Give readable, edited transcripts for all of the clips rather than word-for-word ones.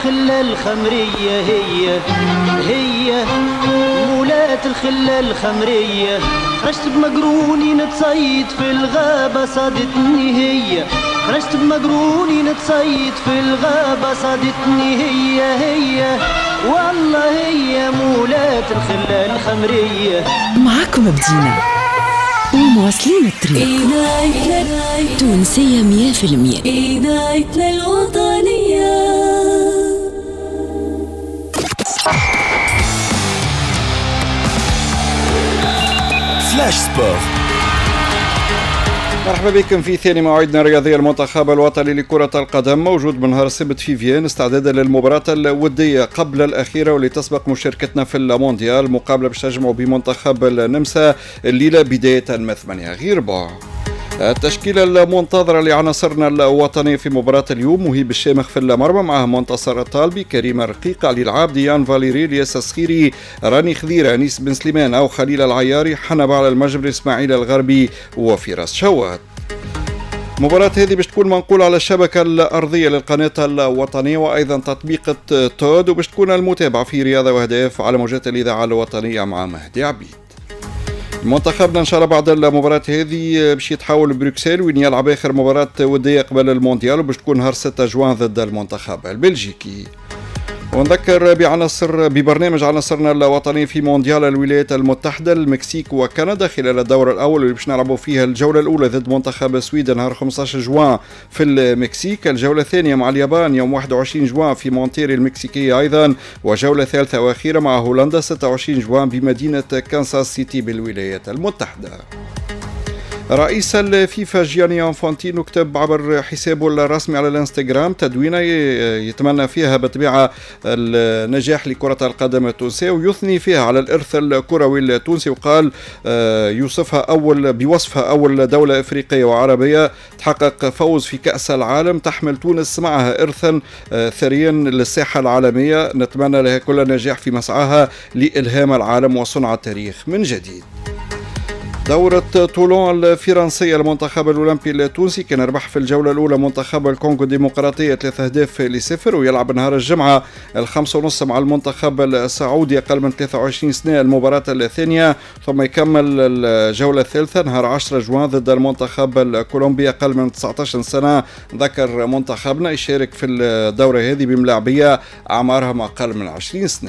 الخلة الخمرية هي مولاة الخلة الخمرية. خرجت بمقروني نتصيد في الغابة صادتني هي، خرجت بمقروني نتصيد في الغابة صادتني هي والله هي مولاة الخلة الخمرية. معاكم بدينا ومواصلين الطريق تونسية 100%. إذاعتنا الوطنية. فلاش سبور. مرحبا بكم في ثاني موعدنا الرياضي. المنتخب الوطني لكرة القدم موجود من نهار السبت في فيين استعدادا للمباراة الودية قبل الأخيرة واللي تسبق مشاركتنا في المونديال. مقابلة باش تجمعوا بمنتخب النمسا الليلة بداية من 8 غير ربع. التشكيلة المنتظرة لعناصرنا الوطنية في مباراة اليوم: مهيب الشامخ في المرمى معه منتصر الطالبي، كريم الرقيق، علي العابدي، يان فاليري، الياس الصخيري، راني خذيرة، انيس بن سليمان او خليل العياري، حنب على المجبري، اسماعيل الغربي وفراس شوات. المباراة هذه باش تكون منقولة على الشبكة الأرضية للقناة الوطنية وأيضا تطبيق تود، وباش تكون المتابعة في رياضة وأهداف على موجات الإذاعة الوطنية مع مهدي عبيد. منتخبنا ان شاء الله بعد المباراة هذه باش يتحول لبروكسل وين يلعب اخر مباراة ودية قبل المونديال، وباش تكون نهار 6 جوان ضد المنتخب البلجيكي. ونذكر ببرنامج عناصرنا الوطني في مونديال الولايات المتحدة، المكسيك وكندا خلال الدور الأول اللي باش نلعبوا فيها الجولة الأولى ضد منتخب السويد نهار 15 جوان في المكسيك، الجولة الثانية مع اليابان يوم 21 جوان في مونتيري المكسيكية أيضا، وجولة ثالثة وأخيرة مع هولندا 26 جوان بمدينة كانساس سيتي بالولايات المتحدة. رئيس الفيفا جياني انفانتينو كتب عبر حسابه الرسمي على الانستغرام تدوينة يتمنى فيها بالطبيعة النجاح لكرة القدم التونسية ويثني فيها على الإرث الكروي التونسي، وقال بوصفها أول دولة إفريقية وعربية تحقق فوز في كأس العالم، تحمل تونس معها إرثا ثريا للساحة العالمية، نتمنى لها كل النجاح في مسعاها لإلهام العالم وصنع التاريخ من جديد. دورة طولون الفرنسية المنتخب الأولمبي التونسي كان ربح في الجولة الأولى منتخب الكونغو الديمقراطية 3-0 ويلعب نهار الجمعة 5:30 مع المنتخب السعودي أقل من 23 سنة المباراة الثانية، ثم يكمل الجولة الثالثة نهار 10 جوان ضد المنتخب الكولومبي أقل من 19 سنة. ذكر منتخبنا يشارك في الدورة هذه بملاعبية أعمارهم أقل من 20 سنة.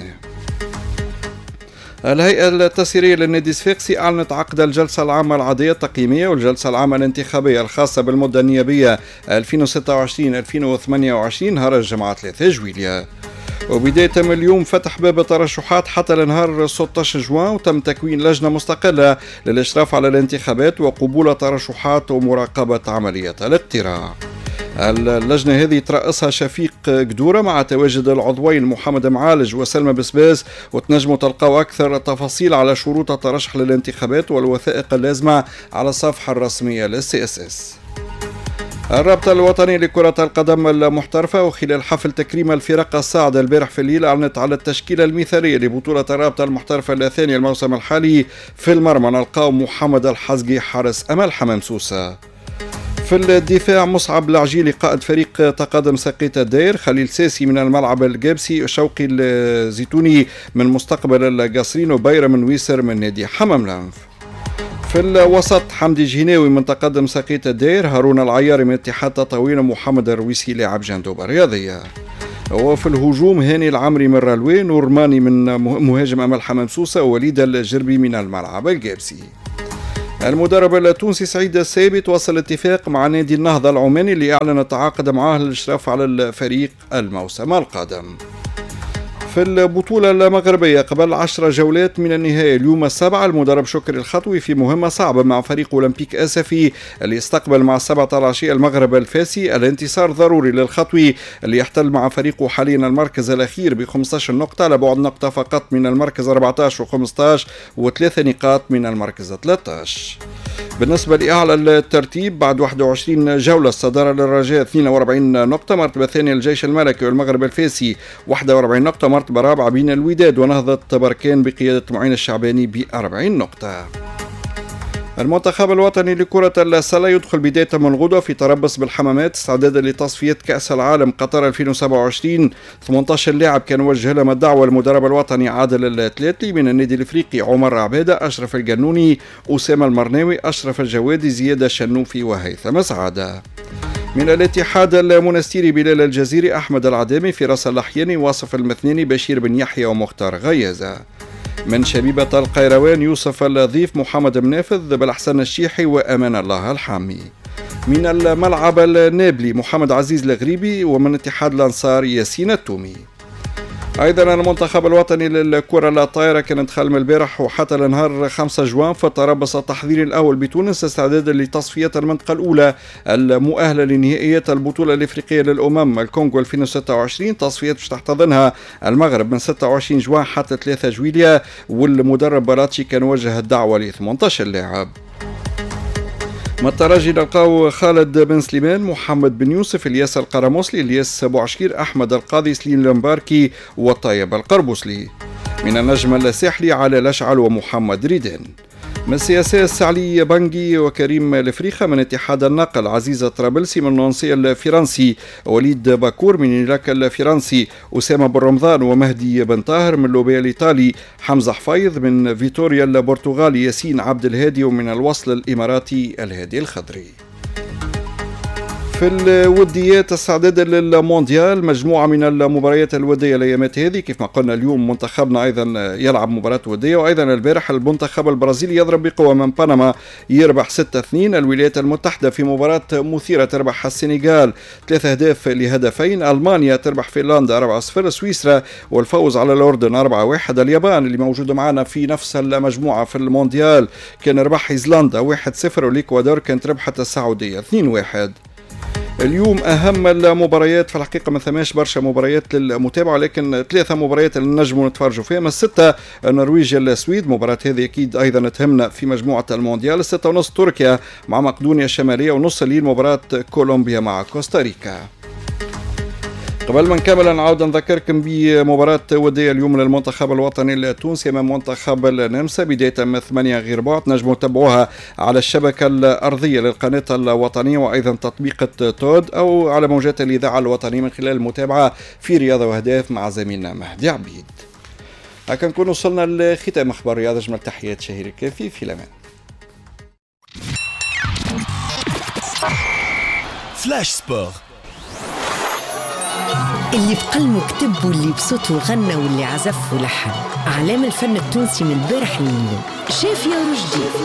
الهيئة التسييرية للنادي الصفاقسي أعلنت عقد الجلسة العامة العادية التقييمية والجلسة العامة الانتخابية الخاصة بالمدة النيابية 2026-2028 نهار الجمعة 3 جويلية. وبداية من اليوم فتح باب الترشحات حتى لنهار 16 جوان، وتم تكوين لجنة مستقلة للإشراف على الانتخابات وقبول ترشحات ومراقبة عملية الاقتراع. اللجنة هذه ترأسها شفيق قدورة مع تواجد العضوين محمد معالج وسلمى بسباس، وتنجموا تلقاو أكثر تفاصيل على شروط الترشح للانتخابات والوثائق اللازمة على الصفحة الرسمية للCSS. الرابطة الوطنية لكرة القدم المحترفة وخلال حفل تكريم الفرق الصاعدة البارح في الليل أعلنت على التشكيلة المثالية لبطولة الرابطة المحترفة الثانية الموسم الحالي. في المرمى نلقاو محمد الحزقي حارس أمل حمام سوسة، في الدفاع مصعب العجيلي قائد فريق تقدم سقيت الدير، خليل ساسي من الملعب الجابسي، شوقي الزيتوني من مستقبل القصرين، وبيرة من ويسر من نادي حمام لانف. في الوسط حمدي جهناوي من تقدم سقيت الدير، هارون العياري من اتحاد تطاوين، ومحمد الرويسي لاعب جندوب الرياضية. وفي الهجوم هاني العمري من رالوي، نور ماني من مهاجم أمل حمام سوسة، ووليد الجربي من الملعب الجابسي. المدرب التونسي سعيد الثابت وصل اتفاق مع نادي النهضة العماني اللي أعلن التعاقد معه للإشراف على الفريق الموسم القادم. في البطولة المغربية قبل 10 جولات من النهاية اليوم السبعة المدرب شكري الخطوي في مهمة صعبة مع فريق أولمبيك أسفي اللي استقبل مع 7 العشية المغرب الفاسي. الانتصار ضروري للخطوي اللي يحتل مع فريقه حاليا المركز الأخير ب15 نقطة على بعد نقطة فقط من المركز 14 و15 و3 نقاط من المركز 13. بالنسبة لأعلى الترتيب بعد 21 جولة الصدارة للرجاء 42 نقطة، مرتبة الثانية الجيش الملكي والمغرب الفاسي 41 نقطة، مرتبة الرابعة بين الوداد ونهضة بركان بقيادة معين الشعباني ب40 نقطة. المنتخب الوطني لكرة السلة يدخل بداية من غدوة في تربص بالحمامات استعدادا لتصفية كأس العالم قطر 2027. 18 لاعب كان وجه لهم الدعوة المدرب الوطني عادل التلاتلي، من النادي الافريقي عمر عبادة، أشرف الجنوني، أسامة المرناوي، أشرف الجوادي، زياد الشنوفي وهيثم سعادة. من الاتحاد المنستيري بلال الجزيري، أحمد العدامي، فراس اللحياني، واصف المثنيني، بشير بن يحيى ومختار غيازة. من شبيبة القيروان، يوسف الضيف، محمد منافذ، بالحسن الشيحي وأمان الله الحامي. من الملعب النابلي، محمد عزيز الغريبي، ومن اتحاد الأنصار، ياسين التومي. أيضا المنتخب الوطني للكرة الطائرة كان دخل من البارح وحتى النهار 5 جوان في التربص التحضيري الأول بتونس استعدادا لتصفية المنطقة الأولى المؤهلة لنهائيات البطولة الإفريقية للأمم الكونغو 2026. تصفيات باش تحتضنها المغرب من 26 جوان حتى 3 جويلية، والمدرب باراتشي كان وجه الدعوة ل 18 لاعب. من الترجي نلقاو خالد بن سليمان، محمد بن يوسف، الياس القرموسلي، الياس بوعشكير، أحمد القاضي، سليم المباركي والطيب القربوسلي. من النجم الساحلي على الأشعل ومحمد ريدان. من السياسة السعلي بنجي وكريم الفريخة. من اتحاد النقل عزيزة طرابلسي. من نونسي الفرنسي وليد باكور. من إيلاك الفرنسي أسامة بن رمضان ومهدي بن طاهر. من لوبيا الإيطالي حمزة حفيظ. من فيتوريا البرتغالي ياسين عبد الهادي. ومن الوصل الإماراتي الهادي الخضري. في الوديات استعدادا للمونديال، مجموعة من المباريات الودية الأيامات هذه. كيف ما قلنا اليوم منتخبنا أيضا يلعب مباراة ودية، وأيضا البارح المنتخب البرازيلي يضرب بقوة من بنما يربح 6-2. الولايات المتحدة في مباراة مثيرة تربح السنغال 3 أهداف لهدفين. ألمانيا تربح فنلندا 4-0. سويسرا والفوز على الأردن 4-1. اليابان اللي موجودة معنا في نفس المجموعة في المونديال كان ربح ايسلندا 1-0. والإكوادور كانت ربحت السعودية 2-1. اليوم أهم المباريات في الحقيقة ما ثماش برشا مباريات للمتابعة، لكن 3 مباريات اللي نجموا نتفرجوا فيها. من 6 النرويج السويد، مباراة هذه أكيد أيضا تهمنا في مجموعة المونديال. 6:30 تركيا مع مقدونيا الشمالية، ونص الليل مباراة كولومبيا مع كوستاريكا. قبل ما نكمل نعاود نذكركم بمباراة ودية اليوم للمنتخب الوطني التونسي امام منتخب النمسا بداية من 8 غير بعد. نجموا تتابعوها على الشبكة الأرضية للقناة الوطنية، وأيضا تطبيق تود، أو على موجات الإذاعة الوطنية من خلال المتابعة في رياضة وأهداف مع زميلنا مهدي عبيد. هكا نكون وصلنا لختام أخبار رياضة. أجمل تحيات شهير الكافي، في الأمان. فلاش سبور، اللي بقلمه كتب واللي بصوته غنى واللي عزف ولحن. أعلام الفن التونسي من البارح لليوم. شافي يا رشدي.